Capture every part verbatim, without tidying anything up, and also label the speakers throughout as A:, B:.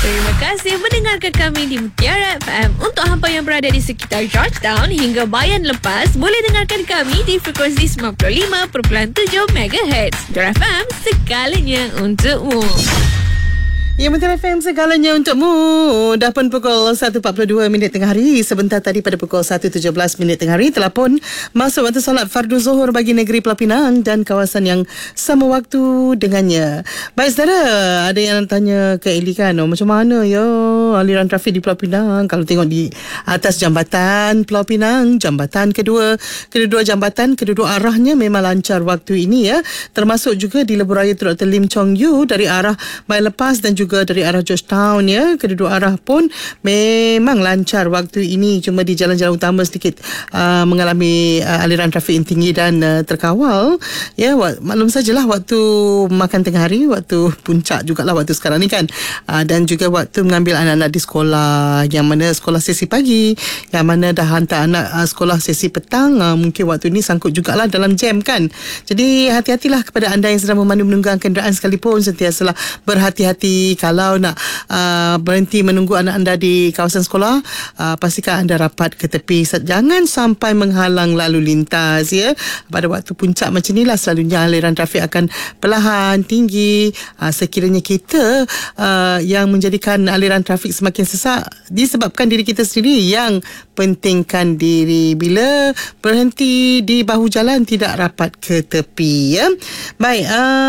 A: Terima kasih mendengarkan kami di Mutiara F M. Untuk hampa yang berada di sekitar Georgetown hingga Bayan Lepas, boleh dengarkan kami di frekuensi sembilan puluh lima perpuluhan tujuh megahertz. Mutiara F M, segalanya untukmu.
B: Ya, Mutiara F M, segalanya untukmu. Dah pun pukul satu empat puluh dua minit tengah hari. Sebentar tadi pada pukul satu tujuh belas minit tengah hari telah pun masuk waktu solat fardu zuhur bagi negeri Pulau Pinang dan kawasan yang sama waktu dengannya. Baik saudara, ada yang tanya ke Eli kan, oh, macam mana ya aliran trafik di Pulau Pinang? Kalau tengok di atas jambatan Pulau Pinang, jambatan kedua, kedua jambatan, kedua arahnya memang lancar waktu ini ya. Termasuk juga di Lebuh Raya Doktor Lim Chong Yu dari arah Bayan Lepas dan juga juga dari arah Georgetown ya. Kedua arah pun memang lancar waktu ini. Cuma di jalan-jalan utama sedikit uh, mengalami uh, aliran trafik yang tinggi dan uh, terkawal. Ya, wak- maklum sajalah waktu makan tengah hari, waktu puncak jugalah waktu sekarang ni kan. Uh, dan juga waktu mengambil anak-anak di sekolah, yang mana sekolah sesi pagi, yang mana dah hantar anak uh, sekolah sesi petang, uh, mungkin waktu ni sangkut jugalah dalam jam kan. Jadi hati-hatilah kepada anda yang sedang memandu menunggang kenderaan sekalipun, sentiasalah berhati-hati. Kalau nak uh, berhenti menunggu anak anda di kawasan sekolah, uh, pastikan anda rapat ke tepi. Jangan sampai menghalang lalu lintas ya. Pada waktu puncak macam inilah selalunya aliran trafik akan perlahan tinggi. Uh, sekiranya kita uh, yang menjadikan aliran trafik semakin sesak disebabkan diri kita sendiri yang pentingkan diri. Bila berhenti di bahu jalan, tidak rapat ke tepi ya. Baik,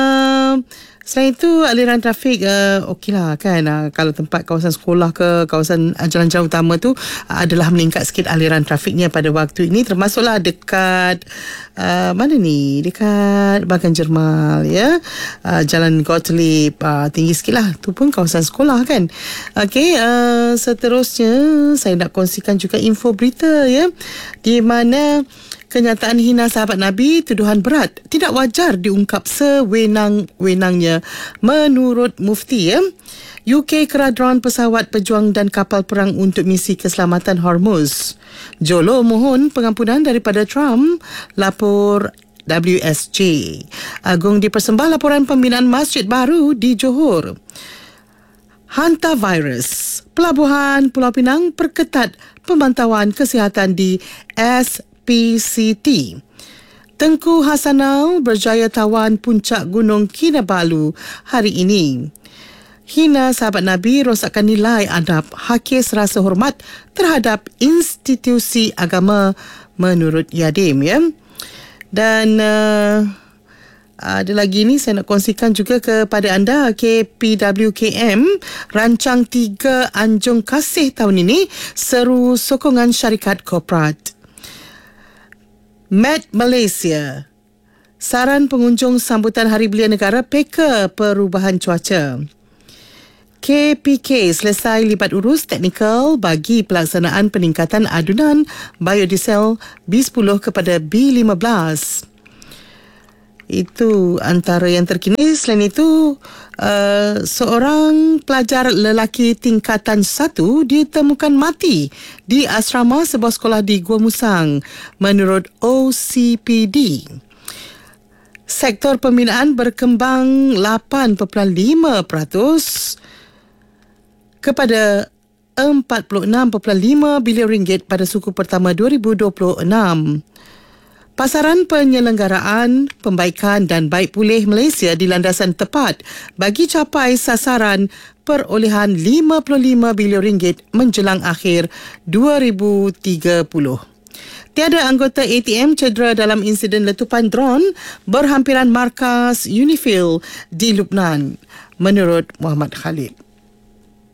B: uh, selain itu aliran trafik uh, okeylah kan, uh, kalau tempat kawasan sekolah ke kawasan uh, jalan-jalan utama tu uh, adalah meningkat sikit aliran trafiknya pada waktu ini, termasuklah dekat uh, mana ni, dekat Bagan Jermal ya, uh, Jalan Gottlieb uh, tinggi sikit lah, tu pun kawasan sekolah kan. Okey, uh, seterusnya saya nak kongsikan juga info berita ya, di mana kenyataan hina sahabat Nabi, tuduhan berat, tidak wajar diungkap sewenang-wenangnya menurut Mufti ya. U K kera drone pesawat pejuang dan kapal perang untuk misi keselamatan Hormuz. Jolo mohon pengampunan daripada Trump, lapor W S J. Agung dipersembah laporan pembinaan masjid baru di Johor. Hantavirus. Pelabuhan Pulau Pinang perketat pemantauan kesihatan di S P C T. Tengku Hasanal berjaya tawan puncak Gunung Kinabalu hari ini. Hina sahabat Nabi, rosakkan nilai adab, hakis rasa hormat terhadap institusi agama menurut Yadim ya. Dan uh, ada lagi ni saya nak kongsikan juga kepada anda. K P W K M rancang tiga anjung kasih tahun ini, seru sokongan syarikat korporat. Met Malaysia, saran pengunjung sambutan Hari Belia Negara peka perubahan cuaca. K P K selesai libat urus teknikal bagi pelaksanaan peningkatan adunan biodiesel B sepuluh kepada B lima belas. Itu antara yang terkini. Selain itu, uh, seorang pelajar lelaki tingkatan satu ditemukan mati di asrama sebuah sekolah di Gua Musang menurut O C P D. Sektor pembinaan berkembang lapan perpuluhan lima peratus kepada empat puluh enam perpuluhan lima bilion ringgit pada suku pertama dua ribu dua puluh enam. Pasaran penyelenggaraan, pembaikan dan baik pulih Malaysia di landasan tepat bagi capai sasaran perolehan lima puluh lima bilion ringgit menjelang akhir dua ribu tiga puluh. Tiada anggota A T M cedera dalam insiden letupan drone berhampiran markas Unifil di Lubnan, menurut Muhammad Khalid.